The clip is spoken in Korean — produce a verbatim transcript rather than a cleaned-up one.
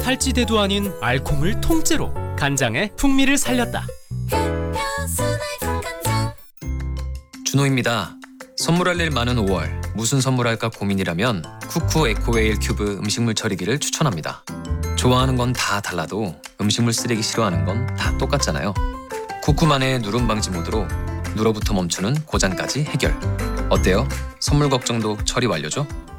살찌대도 아닌 알콩을 통째로 간장의 풍미를 살렸다. 준호입니다. 선물할 일 많은 오월, 무슨 선물할까 고민이라면 쿠쿠 에코웨일 큐브 음식물 처리기를 추천합니다. 좋아하는 건 다 달라도 음식물 쓰레기 싫어하는 건 다 똑같잖아요. 쿠쿠만의 누름 방지 모드로 누러부터 멈추는 고장까지 해결. 어때요? 선물 걱정도 처리 완료죠?